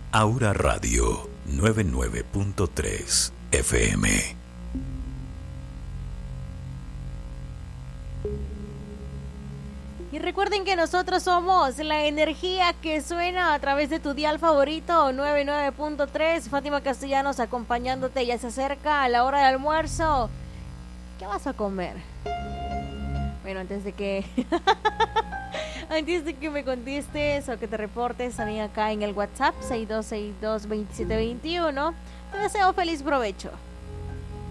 Aura Radio 99.3 FM. Y recuerden que nosotros somos la energía que suena a través de tu dial favorito 99.3. Fátima Castellanos acompañándote, ya se acerca a la hora del almuerzo. ¿Qué vas a comer? Bueno, antes de que me contestes o que te reportes también acá en el WhatsApp 6262-2721, te deseo feliz provecho.